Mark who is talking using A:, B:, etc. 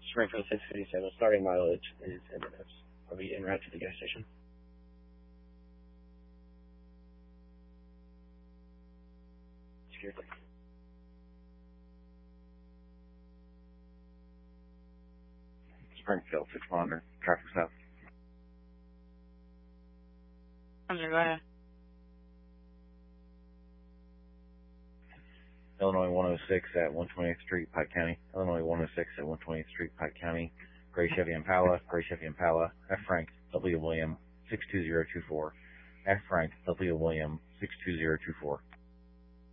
A: Springfield 657. Starting mileage is in minutes. I'll be en route to the gas station. Security.
B: Springfield 6 monitor. Traffic south.
C: I'm going to go ahead.
B: Illinois 106 at 128th Street, Pike County. Illinois 106 at 128th Street, Pike County. Gray Chevy Impala. F. Frank W. William 62024. F. Frank W. William 62024.